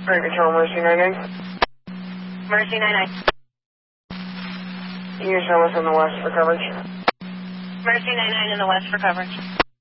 Alright, control Mercy 99. Mercy 99. Can you show us in the west for coverage? Mercy 99 in the west for coverage.